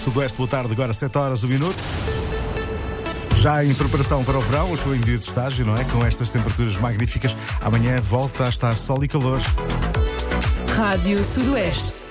Sudoeste, boa tarde, agora 7 horas, 1 minuto. Já em preparação para o verão, hoje foi em dia de estágio, não é? Com estas temperaturas magníficas, amanhã volta a estar sol e calor. Rádio Sudoeste.